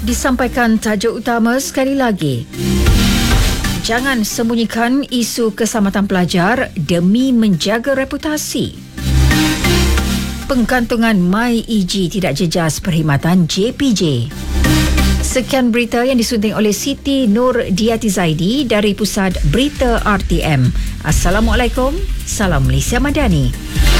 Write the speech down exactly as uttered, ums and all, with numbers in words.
Disampaikan tajuk utama sekali lagi. Jangan sembunyikan isu keselamatan pelajar demi menjaga reputasi. Pengkantungan MyEG tidak jejas perkhidmatan J P J. Sekian berita yang disunting oleh Siti Nur Diati Zaidi dari Pusat Berita R T M. Assalamualaikum. Salam Malaysia Madani.